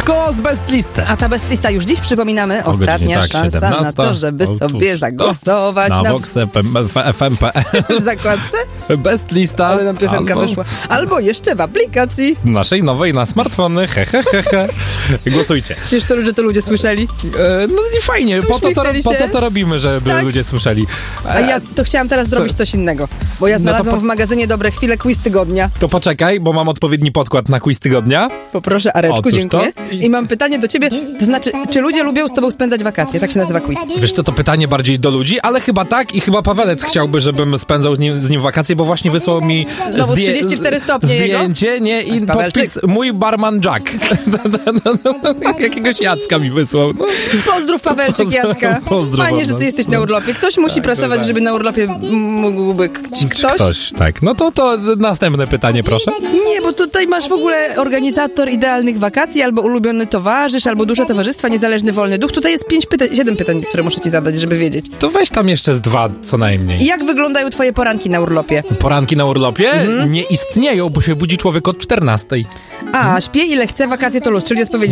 Wszystko z Best Listy. A ta Best Lista już dziś, przypominamy, O godzinie, ostatnia tak, szansa 17. na to, żeby Otóż sobie zagłosować na Vox FM.pl. zakładce. Best Lista. Ale nam piosenka wyszła. Albo jeszcze w aplikacji. Naszej nowej na smartfony. Głosujcie. Wiesz to, że to ludzie słyszeli. No i fajnie, po to to robimy, żeby Tak. ludzie słyszeli. A ja to chciałam teraz zrobić coś innego, bo ja znalazłam w magazynie Dobre Chwile quiz tygodnia. To poczekaj, bo mam odpowiedni podkład na quiz tygodnia. Poproszę, Areczku, Otóż dziękuję. to. I mam pytanie do ciebie, to znaczy, czy ludzie lubią z tobą spędzać wakacje? Tak się nazywa quiz. Wiesz co, to pytanie bardziej do ludzi, ale chyba tak i chyba Pawelec chciałby, żebym spędzał z nim wakacje, bo właśnie wysłał mi Znowu 34 stopnie zdjęcie, nie? I Pawelczyk. podpis mój barman Jack. Jakiegoś Jacka mi wysłał. No. Pozdrów, Pawelczyk, Jacka. Pozdrów, Fajnie, że ty jesteś na urlopie. Ktoś musi pracować, tak. żeby na urlopie mógłby ktoś. Tak. No to następne pytanie, proszę. Nie, bo tutaj masz w ogóle organizator idealnych wakacji, albo ulubiony towarzysz, albo duże towarzystwa, niezależny wolny duch. Tutaj jest 7 pytań, które muszę ci zadać, żeby wiedzieć. To weź tam jeszcze z 2 co najmniej. I jak wyglądają twoje poranki na urlopie? Poranki na urlopie nie istnieją, bo się budzi człowiek od 14. A, śpię ile chcę, wakacje to luz, czyli odpowiedź